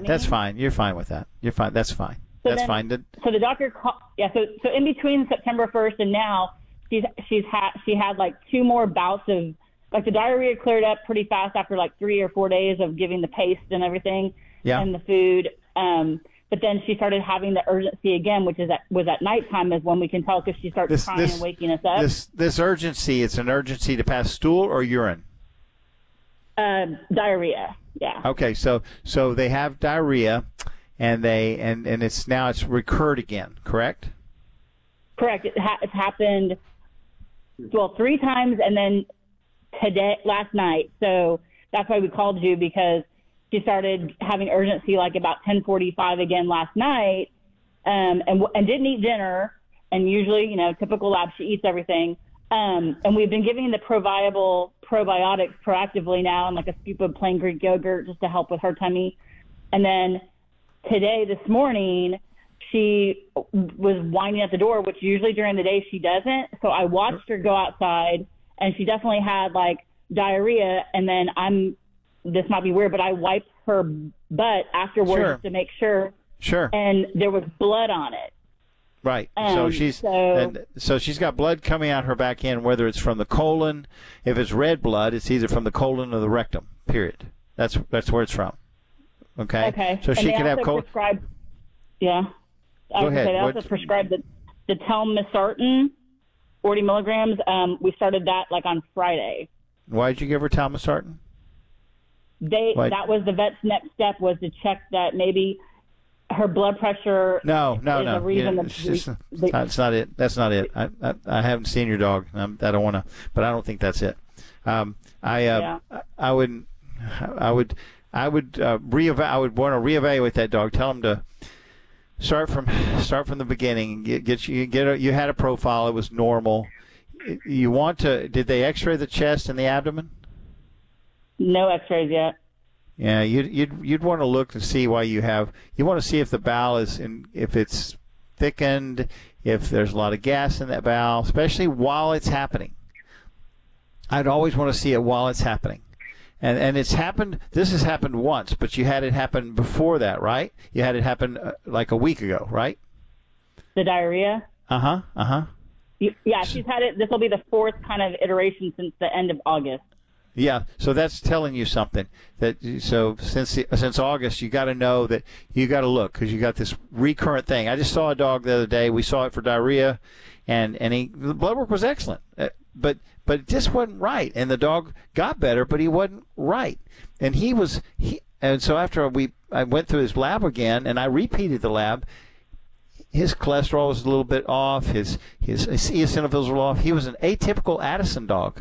That's fine. You're fine with that. You're fine. That's fine. That's fine. So the doctor called. Yeah. So in between September 1st and now, she had like 2 more bouts of, like, the diarrhea cleared up pretty fast after like 3 or 4 days of giving the paste and everything, and the food. But then she started having the urgency again, which was at nighttime, is when we can tell, because she starts crying and waking us up. This urgency, it's an urgency to pass stool or urine? Diarrhea. Yeah. Okay, so they have diarrhea, and it's recurred again, correct? Correct. It's happened, 3 times, and then last night. So that's why we called you, because she started having urgency like about 10:45 again last night, and didn't eat dinner. And usually, typical lab, she eats everything. And we've been giving the ProViable probiotics proactively now, and like a scoop of plain Greek yogurt just to help with her tummy. And then this morning, she was whining at the door, which usually during the day she doesn't. So I watched her go outside, and she definitely had like diarrhea. And then this might be weird, but I wiped her butt afterwards to make sure. Sure. And there was blood on it. Right. So she's got blood coming out her back end, whether it's from the colon. If it's red blood, it's either from the colon or the rectum. Period. That's where it's from. Okay. Okay. So she could have colon. Yeah. Go ahead. They also prescribed the telmisartan, 40 milligrams. We started that like on Friday. Why did you give her telmisartan? That was the vet's next step, was to check that maybe her blood pressure. No. A reason that's not it. That's not it. I haven't seen your dog. I don't want to, but I don't think that's it. I would want to reevaluate that dog. Tell him to start from the beginning. You had a profile. It was normal. You want to? Did they X-ray the chest and the abdomen? No X-rays yet. Yeah, you'd want to look and see why you want to see if the bowel if it's thickened, if there's a lot of gas in that bowel, especially while it's happening. I'd always want to see it while it's happening. And it's happened. This has happened once, but you had it happen before that, right? You had it happen like a week ago, right? The diarrhea? Yeah, she's had it. This will be the 4th kind of iteration since the end of August. Yeah, so that's telling you something. So since August, you got to know that you got to look, because you got this recurrent thing. I just saw a dog the other day. We saw it for diarrhea, and the blood work was excellent, but it just wasn't right. And the dog got better, but he wasn't right. And and so after I went through his lab again, and I repeated the lab. His cholesterol was a little bit off. His eosinophils were off. He was an atypical Addison dog.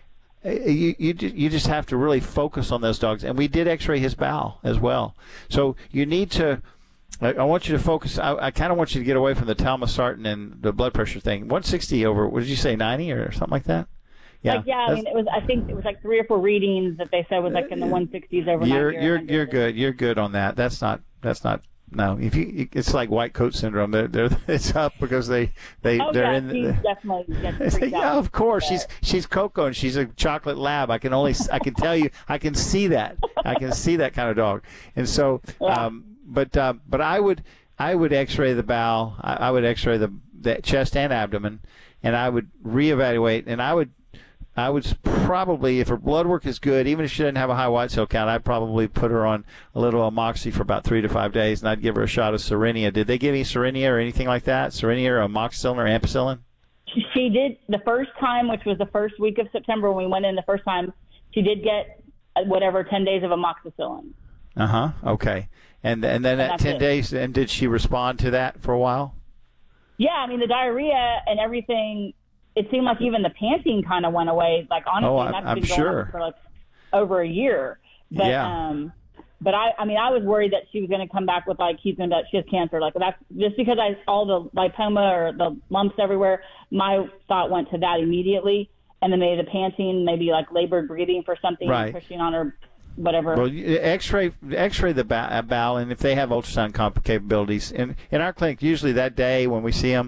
You just have to really focus on those dogs. And we did X-ray his bowel as well. So you need to. I want you to focus. I kind of want you to get away from the telmisartan and the blood pressure thing. 160 over. What did you say? 90 or something like that? Yeah. I mean, I think it was like 3 or 4 readings that they said was like in the 160s overnight. You're good. You're good on that. That's not. No, it's like white coat syndrome. It's up because they're in. She's definitely freaked out. Yeah, of course. She's Coco, and she's a chocolate lab. I can tell you, I can see that. I can see that kind of dog. And so, but I would X-ray the bowel. I would X-ray the chest and abdomen, and I would reevaluate. And I would probably, if her blood work is good, even if she doesn't have a high white cell count, I'd probably put her on a little amoxicillin for about 3 to 5 days, and I'd give her a shot of Cerenia. Did they give any Cerenia or anything like that? Cerenia or amoxicillin or ampicillin? She did the first time, which was the first week of September when we went in the first time. She did get 10 days of amoxicillin. Okay. And then at 10 days, and did she respond to that for a while? Yeah, I mean, the diarrhea and everything. It seemed like even the panting kind of went away. Like, honestly, that's been going on for like over a year. But but I mean, I was worried that she was going to come back with like she has cancer. Like, that's just because I saw the lipoma or the lumps everywhere. My thought went to that immediately, and then maybe the panting, maybe like labored breathing for something, pushing on her, whatever. Well, X-ray the bowel, and if they have ultrasound capabilities, in our clinic, usually that day when we see them.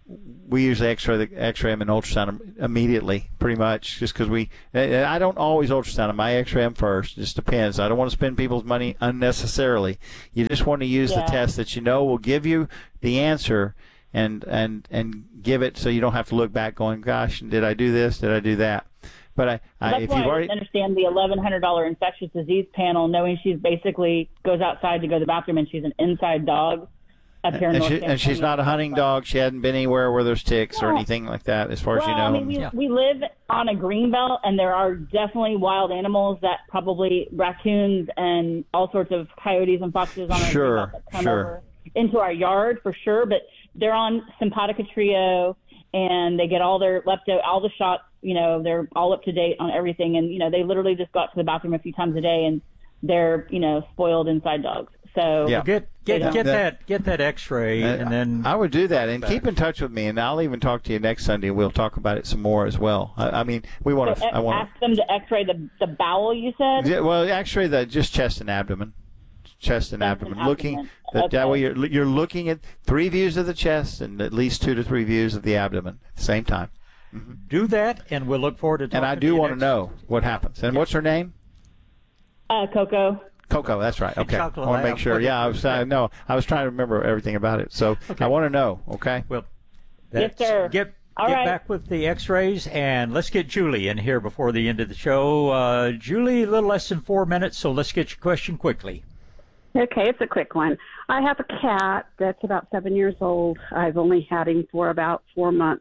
we usually X-ray them and ultrasound them immediately, pretty much, just because I don't always ultrasound them. I X-ray them first. It just depends. I don't want to spend people's money unnecessarily. You just want to use the test that you know will give you the answer, and give it so you don't have to look back going, gosh, did I do this? Did I do that? But that's if why you've I already understand the $1,100 infectious disease panel, knowing she's basically goes outside to go to the bathroom and she's an inside dog. And she's not a hunting dog. She hadn't been anywhere where there's ticks or anything like that, as far as you know. I mean, we live on a green belt, and there are definitely wild animals that probably raccoons and all sorts of coyotes and foxes on our green belt that come over into our yard for sure. But they're on Symphotica Trio, and they get all their all the shots. You know, they're all up to date on everything, and you know, they literally just go out to the bathroom a few times a day, and they're spoiled inside dogs. So get that X-ray, and then I would do that, and keep in touch with me, and I'll even talk to you next Sunday. We'll talk about it some more as well. I mean, we want to. I want ask them to X-ray the bowel. You said? Yeah, well, X-ray just chest and abdomen, looking. That way, you're looking at 3 views of the chest and at least 2 to 3 views of the abdomen at the same time. Mm-hmm. Do that, and we'll look forward to talking. And I do want to know what happens. And what's her name? Coco. Coco, that's right. Okay, I want to make sure. Yeah, I was trying to remember everything about it. So I want to know. Okay. Well, yes, sir. Get back with the X-rays, and let's get Julie in here before the end of the show. Julie, a little less than 4 minutes, so let's get your question quickly. Okay, it's a quick one. I have a cat that's about 7 years old. I've only had him for about 4 months.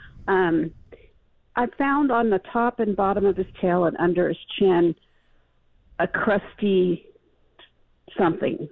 I found on the top and bottom of his tail and under his chin a crusty something.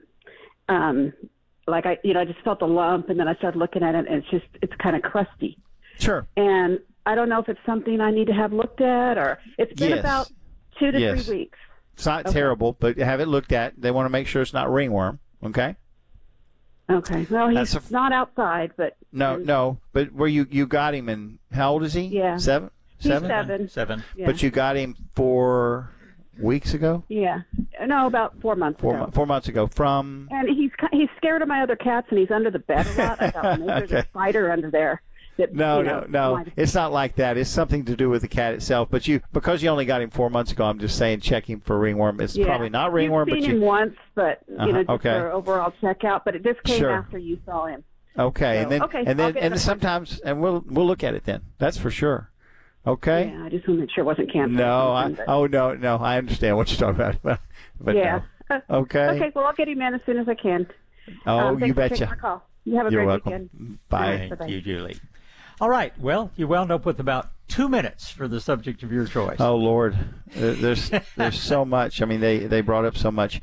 Like I just felt a lump, and then I started looking at it, and it's kind of crusty. Sure. And I don't know if it's something I need to have looked at, or it's been about 2 to 3 weeks. It's not terrible, but have it looked at. They want to make sure it's not ringworm. Okay. Okay. Well, he's not outside, but no. But where you got him, and how old is he? Yeah. 7. He's 7. 7. Yeah. But you got him 4 weeks ago? Yeah. No, about 4 months ago. 4 months ago. From. And he's scared of my other cats, and he's under the bed a lot. I thought maybe there's a spider under there. No. It's not like that. It's something to do with the cat itself. But because you only got him 4 months ago, I'm just saying check him for ringworm. It's probably not ringworm. You've seen him once, but just okay. for overall checkout. But it just came after you saw him. Okay, so, and then sometimes we'll look at it then. That's for sure. Okay. Yeah, I just want to make sure it wasn't cancer. No, I understand what you're talking about, but yeah. No. Okay. Okay, well I'll get him in as soon as I can. You betcha. For my call. You have a You're great welcome. weekend. Bye. Thank you, Julie. All right. Well, you wound up with about 2 minutes for the subject of your choice. Oh Lord, there's so much. I mean, they brought up so much.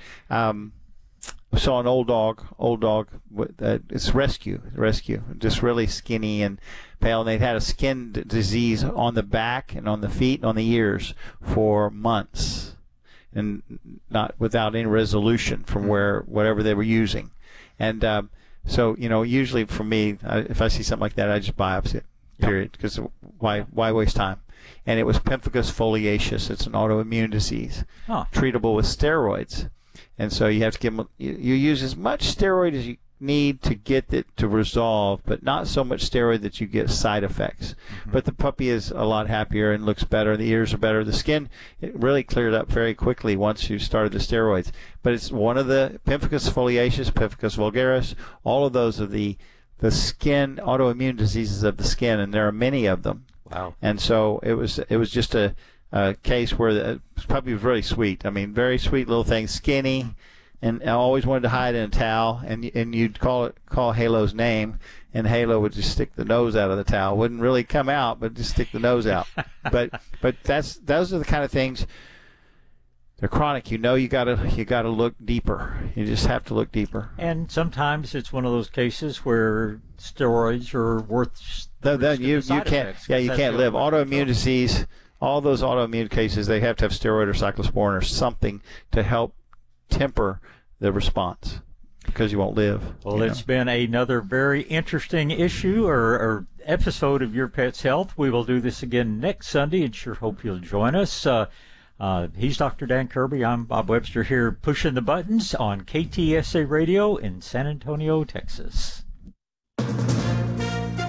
Saw an old dog. It's rescue, just really skinny and pale. And they'd had a skin disease on the back and on the feet and on the ears for months, and not without any resolution from whatever they were using. And so usually for me, if I see something like that, I just biopsy it. Period. Because why waste time? And it was pemphigus foliaceus. It's an autoimmune disease, treatable with steroids. And so you have to give them, you use as much steroid as you need to get it to resolve, but not so much steroid that you get side effects. Mm-hmm. But the puppy is a lot happier and looks better. The ears are better. The skin, it really cleared up very quickly once you started the steroids. But it's one of the pemphigus foliaceus, pemphigus vulgaris, all of those are the skin autoimmune diseases of the skin, and there are many of them. Wow. And so it was just a case where the puppy was really sweet. I mean, very sweet little thing, skinny, and I always wanted to hide in a towel. And you'd call Halo's name, and Halo would just stick the nose out of the towel. Wouldn't really come out, but just stick the nose out. but those are the kind of things. They're chronic. You gotta look deeper. You just have to look deeper. And sometimes it's one of those cases where steroids are worth. Then you can't. Yeah, you can't live. Autoimmune disease. All those autoimmune cases, they have to have steroid or cyclosporin or something to help temper the response, because you won't live. Well, it's been another very interesting issue or episode of Your Pet's Health. We will do this again next Sunday, and sure hope you'll join us. He's Dr. Dan Kirby. I'm Bob Webster here pushing the buttons on KTSA Radio in San Antonio, Texas.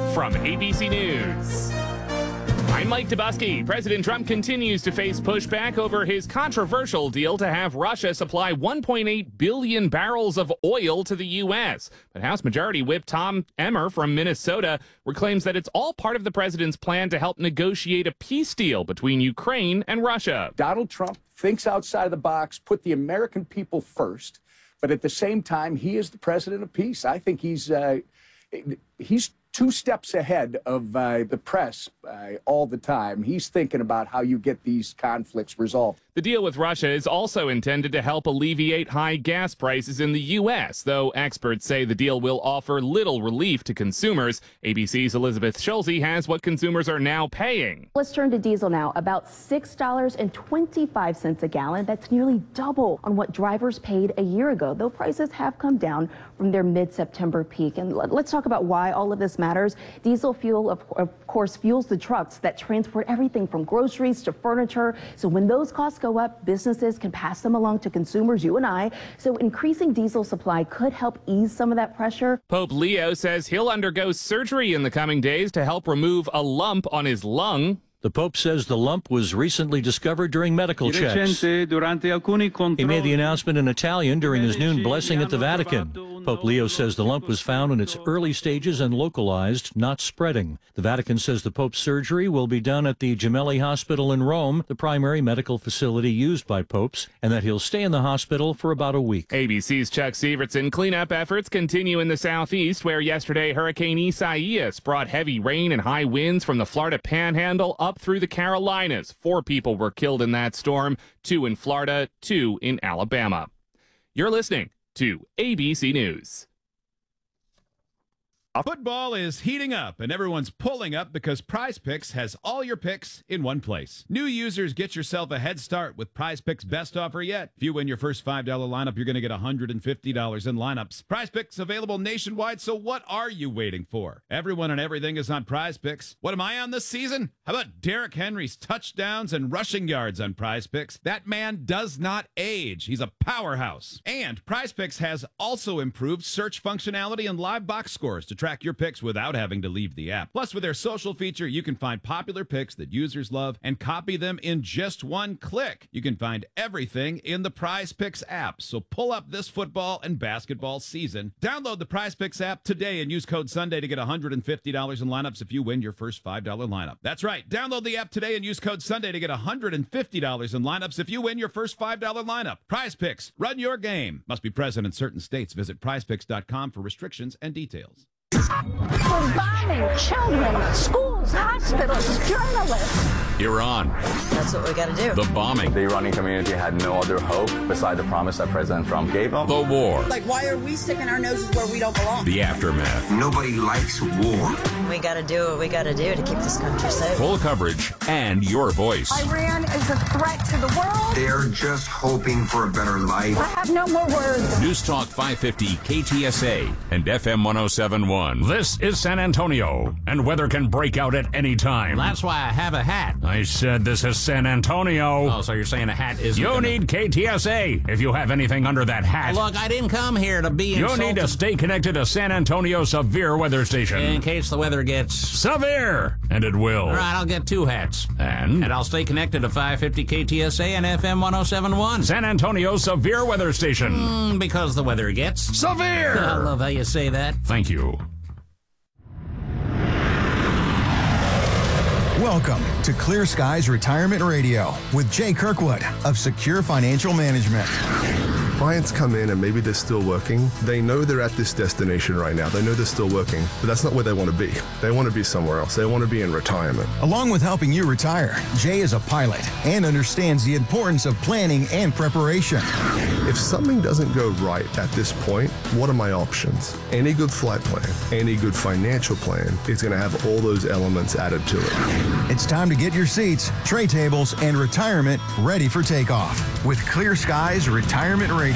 from ABC News. I'm Mike Dubusky. President Trump continues to face pushback over his controversial deal to have Russia supply 1.8 billion barrels of oil to the U.S. But House Majority Whip Tom Emmer from Minnesota claims that it's all part of the president's plan to help negotiate a peace deal between Ukraine and Russia. Donald Trump thinks outside of the box, put the American people first, but at the same time, he is the president of peace. I think he's 2 steps ahead of the press all the time. He's thinking about how you get these conflicts resolved. The deal with Russia is also intended to help alleviate high gas prices in the U.S., though experts say the deal will offer little relief to consumers. ABC's Elizabeth Schulze has what consumers are now paying. Let's turn to diesel now. About $6.25 a gallon. That's nearly double on what drivers paid a year ago, though prices have come down from their mid-September peak. And let's talk about why all of this matters. Diesel fuel, of course, fuels the trucks that transport everything from groceries to furniture. So when those costs go up, businesses can pass them along to consumers, you and I. So increasing diesel supply could help ease some of that pressure. Pope Leo says he'll undergo surgery in the coming days to help remove a lump on his lung. The Pope says the lump was recently discovered during medical checks. He made the announcement in Italian during his noon blessing at the Vatican. Pope Leo says the lump was found in its early stages and localized, not spreading. The Vatican says the Pope's surgery will be done at the Gemelli Hospital in Rome, the primary medical facility used by popes, and that he'll stay in the hospital for about a week. ABC's Chuck Sievertson. Cleanup efforts continue in the southeast, where yesterday Hurricane Isaias brought heavy rain and high winds from the Florida Panhandle up through the Carolinas. 4 people were killed in that storm, 2 in Florida, 2 in Alabama. You're listening to ABC News. Football is heating up, and everyone's pulling up because Prize Picks has all your picks in one place. New users, get yourself a head start with Prize Picks' best offer yet. If you win your first $5 lineup, you're going to get $150 in lineups. Prize Picks available nationwide, so what are you waiting for? Everyone and everything is on Prize Picks. What am I on this season? How about Derrick Henry's touchdowns and rushing yards on Prize Picks? That man does not age. He's a powerhouse. And Prize Picks has also improved search functionality and live box scores to track your picks without having to leave the app. Plus, with their social feature, you can find popular picks that users love and copy them in just one click. You can find everything in the Prize Picks app. So pull up this football and basketball season. Download the Prize Picks app today and use code Sunday to get $150 in lineups if you win your first $5 lineup. That's right. Download the app today and use code Sunday to get $150 in lineups if you win your first $5 lineup. Prize Picks. Run your game. Must be present in certain states. Visit prizepicks.com for restrictions and details. We're bombing children, schools, hospitals, journalists. Iran. That's what we got to do. The bombing. The Iranian community had no other hope beside the promise that President Trump gave them. The war. Like, why are we sticking our noses where we don't belong? The aftermath. Nobody likes war. We got to do what we got to do to keep this country safe. Full coverage and your voice. Iran is a threat to the world. They're just hoping for a better life. I have no more words. News Talk 550 KTSA and FM 107.1. This is San Antonio, and weather can break out at any time. That's why I have a hat. I said this is San Antonio. Oh, so you're saying a hat isn't... You need KTSA if you have anything under that hat. Look, I didn't come here to be insulted. You need to stay connected to San Antonio Severe Weather Station. In case the weather gets... severe, and it will. All right, I'll get 2 hats. And I'll stay connected to 550 KTSA and FM 107.1. San Antonio Severe Weather Station. Because the weather gets... severe! I love how you say that. Thank you. Welcome to Clear Skies Retirement Radio with Jay Kirkwood of Secure Financial Management. Clients come in and maybe they're still working. They know they're at this destination right now. They know they're still working, but that's not where they want to be. They want to be somewhere else. They want to be in retirement. Along with helping you retire, Jay is a pilot and understands the importance of planning and preparation. If something doesn't go right at this point, what are my options? Any good flight plan, any good financial plan is going to have all those elements added to it. It's time to get your seats, tray tables, and retirement ready for takeoff with Clear Skies Retirement Radio.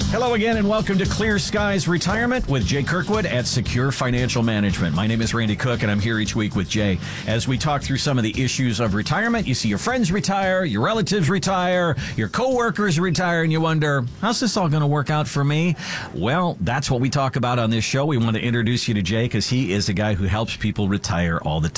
Hello again and welcome to Clear Skies Retirement with Jay Kirkwood at Secure Financial Management. My name is Randy Cook and I'm here each week with Jay as we talk through some of the issues of retirement. You see your friends retire, your relatives retire, your coworkers retire, and you wonder, how's this all going to work out for me? Well, that's what we talk about on this show. We want to introduce you to Jay because he is a guy who helps people retire all the time.